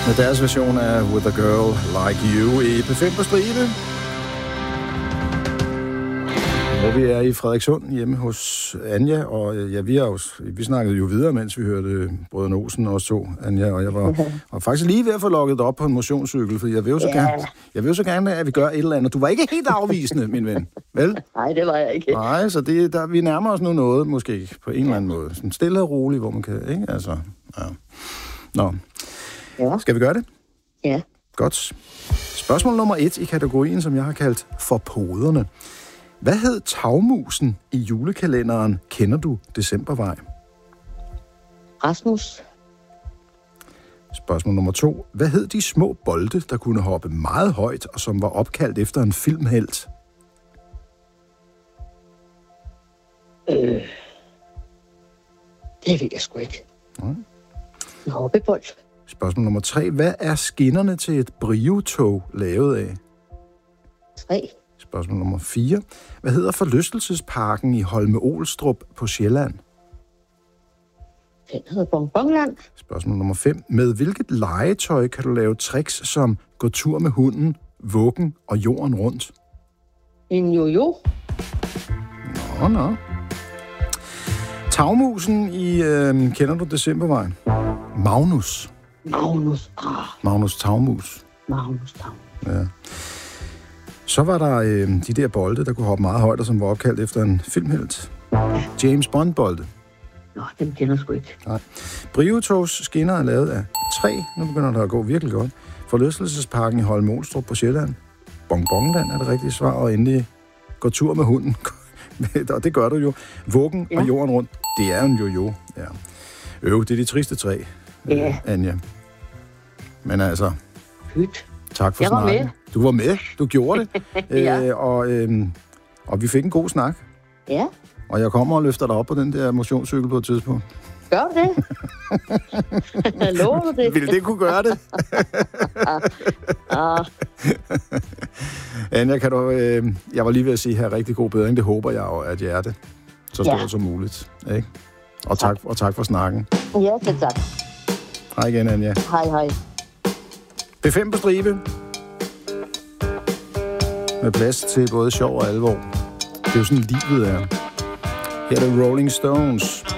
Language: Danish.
Med deres version af With a Girl Like You i P5 på stribe. Hvor vi er i Frederikssund hjemme hos Anja, og ja, vi snakkede jo videre, mens vi hørte Brødrene Olsen også to, Anja, og jeg var faktisk lige ved at få lukket op på en motionscykel, for jeg vil jo så gerne, at vi gør et eller andet. Du var ikke helt afvisende, min ven, vel? Nej, det var jeg ikke. Nej, så vi nærmer os nu noget, måske på en eller anden måde. Sådan stille og roligt, hvor man kan, ikke? Altså, ja. Nå. Ja. Skal vi gøre det? Ja. Godt. Spørgsmål nummer 1 i kategorien, som jeg har kaldt for poderne. Hvad hed tagmusen i julekalenderen Kender du Decembervej? Rasmus. Spørgsmål nummer 2. Hvad hed de små bolde, der kunne hoppe meget højt, og som var opkaldt efter en filmhelt? Det ved jeg sgu ikke. En hoppebold. Spørgsmål nummer 3. Hvad er skinnerne til et Brio-tog lavet af? 3. Spørgsmål nummer 4. Hvad hedder forlystelsesparken i Holme-Olstrup på Sjælland? Den hedder Bonbonland. Spørgsmål nummer 5. Med hvilket legetøj kan du lave tricks som gå tur med hunden, vuggen og jorden rundt? En jojo. Nå. Tagmusen i Kender du Decembervej? Magnus. Magnus Tagmus. Magnus Tagmus. Ja. Så var der de der bolde, der kunne hoppe meget højt, og som var opkaldt efter en filmhelt. James Bond-bolde. Nå, dem kender sgu ikke. Nej. Brio-togs skinner er lavet af træ. Nu begynder det at gå virkelig godt. Forlystelsesparken i Holme-Olstrup på Sjælland. Bonbonland er det rigtige svar, og endelig gå tur med hunden. Og det gør du jo. Vuggen og jorden rundt, det er en jojo. Ja. Det er de triste tre, Anja. Men altså, tak for snakken. Med. Du var med. Du gjorde det. Og vi fik en god snak. Ja. Og jeg kommer og løfter dig op på den der motionscykel på et tidspunkt. Gør du det? Lover du det? Vil det kunne gøre det? Anja, kan du... jeg var lige ved at sige her rigtig god bedring. Det håber jeg jo, at jeg er det. Så stort som muligt. Ikke? Og tak for snakken. Ja, det tak. Hej igen, Anja. Hej. P5 på stribe. Med plads til både sjov og alvor. Det er jo sådan, livet er. Her er det Rolling Stones.